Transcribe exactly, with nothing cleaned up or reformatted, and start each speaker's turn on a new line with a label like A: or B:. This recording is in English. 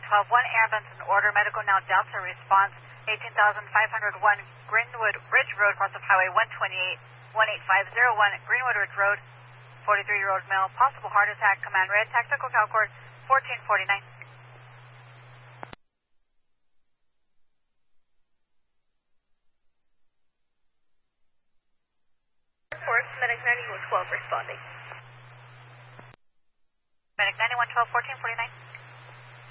A: one twelve one, ambulance in order, medical now Delta response, eighteen thousand five hundred one Greenwood Ridge Road, cross of Highway one twenty-eight, one eight five zero one, Greenwood Ridge Road, forty-three-year-old male, possible heart attack, command red, tactical CalCord fourteen forty-nine.
B: Medic ninety-one twelve responding.
A: Medic ninety-one twelve, fourteen forty-nine.